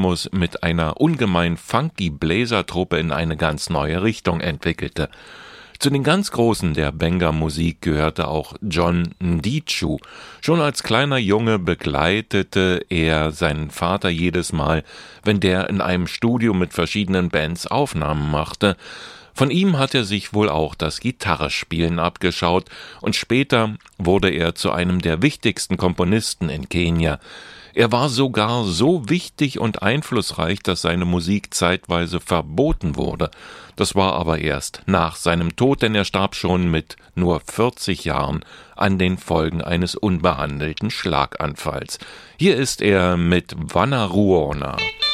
Rhythmus mit einer ungemein funky Bläsertruppe in eine ganz neue Richtung entwickelte. Zu den ganz Großen der Benga-Musik gehörte auch John Ndichu. Schon als kleiner Junge begleitete er seinen Vater jedes Mal, wenn der in einem Studio mit verschiedenen Bands Aufnahmen machte. Von ihm hat er sich wohl auch das Gitarrespielen abgeschaut und später wurde er zu einem der wichtigsten Komponisten in Kenia. Er war sogar so wichtig und einflussreich, dass seine Musik zeitweise verboten wurde. Das war aber erst nach seinem Tod, denn er starb schon mit nur 40 Jahren an den Folgen eines unbehandelten Schlaganfalls. Hier ist er mit Vanaruona.